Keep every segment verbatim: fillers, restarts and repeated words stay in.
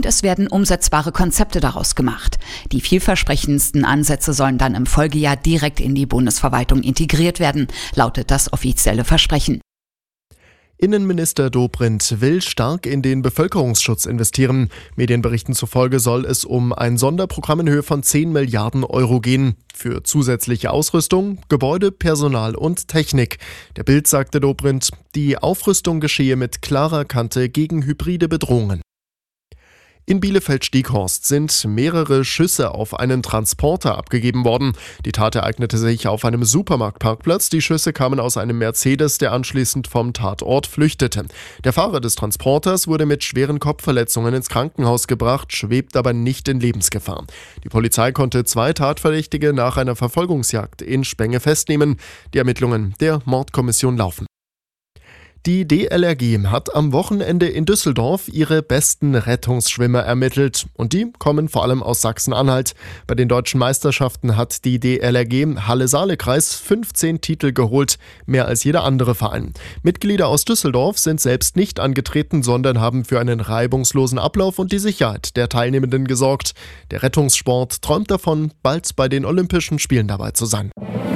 es werden umsetzbare Konzepte daraus gemacht. Die vielversprechendsten Ansätze sollen dann im Folgejahr direkt in die Bundesverwaltung integriert werden, lautet das offizielle Versprechen. Innenminister Dobrindt will stark in den Bevölkerungsschutz investieren. Medienberichten zufolge soll es um ein Sonderprogramm in Höhe von zehn Milliarden Euro gehen. Für zusätzliche Ausrüstung, Gebäude, Personal und Technik. Der Bild sagte Dobrindt, die Aufrüstung geschehe mit klarer Kante gegen hybride Bedrohungen. In Bielefeld-Stieghorst sind mehrere Schüsse auf einen Transporter abgegeben worden. Die Tat ereignete sich auf einem Supermarktparkplatz. Die Schüsse kamen aus einem Mercedes, der anschließend vom Tatort flüchtete. Der Fahrer des Transporters wurde mit schweren Kopfverletzungen ins Krankenhaus gebracht, schwebt aber nicht in Lebensgefahr. Die Polizei konnte zwei Tatverdächtige nach einer Verfolgungsjagd in Spenge festnehmen. Die Ermittlungen der Mordkommission laufen. Die D L R G hat am Wochenende in Düsseldorf ihre besten Rettungsschwimmer ermittelt. Und die kommen vor allem aus Sachsen-Anhalt. Bei den deutschen Meisterschaften hat die D L R G Halle-Saale-Kreis fünfzehn Titel geholt, mehr als jeder andere Verein. Mitglieder aus Düsseldorf sind selbst nicht angetreten, sondern haben für einen reibungslosen Ablauf und die Sicherheit der Teilnehmenden gesorgt. Der Rettungssport träumt davon, bald bei den Olympischen Spielen dabei zu sein.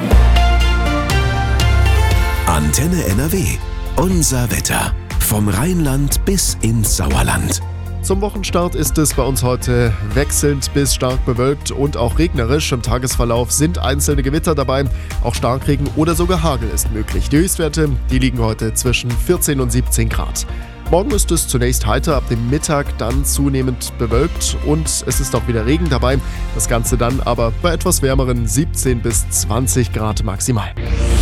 Antenne N R W. Unser Wetter. Vom Rheinland bis ins Sauerland. Zum Wochenstart ist es bei uns heute wechselnd bis stark bewölkt und auch regnerisch. Im Tagesverlauf sind einzelne Gewitter dabei. Auch Starkregen oder sogar Hagel ist möglich. Die Höchstwerte, die liegen heute zwischen vierzehn und siebzehn Grad. Morgen ist es zunächst heiter, ab dem Mittag dann zunehmend bewölkt und es ist auch wieder Regen dabei. Das Ganze dann aber bei etwas wärmeren siebzehn bis zwanzig Grad maximal.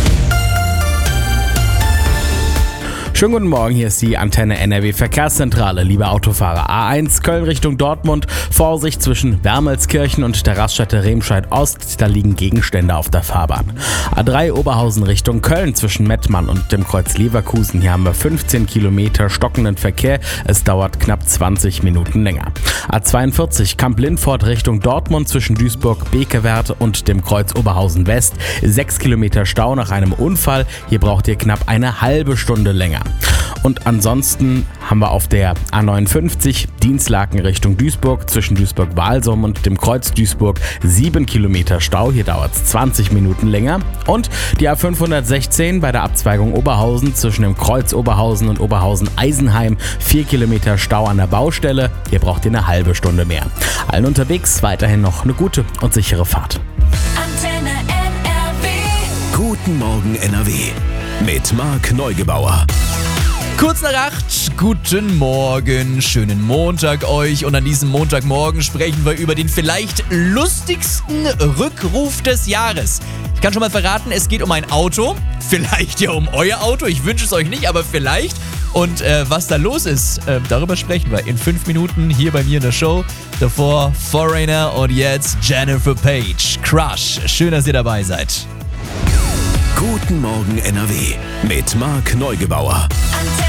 Schönen guten Morgen, hier ist die Antenne N R W Verkehrszentrale, liebe Autofahrer. A eins Köln Richtung Dortmund, Vorsicht zwischen Wermelskirchen und der Raststätte Remscheid Ost, da liegen Gegenstände auf der Fahrbahn. A drei Oberhausen Richtung Köln zwischen Mettmann und dem Kreuz Leverkusen, hier haben wir fünfzehn Kilometer stockenden Verkehr, es dauert knapp zwanzig Minuten länger. A zweiundvierzig Kamp-Lindfort Richtung Dortmund zwischen Duisburg-Bekewert und dem Kreuz Oberhausen West, sechs Kilometer Stau nach einem Unfall, hier braucht ihr knapp eine halbe Stunde länger. Und ansonsten haben wir auf der A neunundfünfzig Dienstlaken Richtung Duisburg zwischen Duisburg-Walsum und dem Kreuz Duisburg sieben Kilometer Stau, hier dauert es zwanzig Minuten länger. Und die A fünfhundertsechzehn bei der Abzweigung Oberhausen zwischen dem Kreuz Oberhausen und Oberhausen-Eisenheim vier Kilometer Stau an der Baustelle, hier braucht ihr eine halbe Stunde mehr. Allen unterwegs weiterhin noch eine gute und sichere Fahrt. Antenne N R W. Guten Morgen N R W mit Marc Neugebauer. Kurz nach acht, guten Morgen, schönen Montag euch und an diesem Montagmorgen sprechen wir über den vielleicht lustigsten Rückruf des Jahres. Ich kann schon mal verraten, es geht um ein Auto, vielleicht ja um euer Auto, ich wünsche es euch nicht, aber vielleicht. Und äh, was da los ist, äh, darüber sprechen wir in fünf Minuten hier bei mir in der Show. Davor Foreigner und jetzt Jennifer Page, Crush. Schön, dass ihr dabei seid. Guten Morgen N R W mit Marc Neugebauer.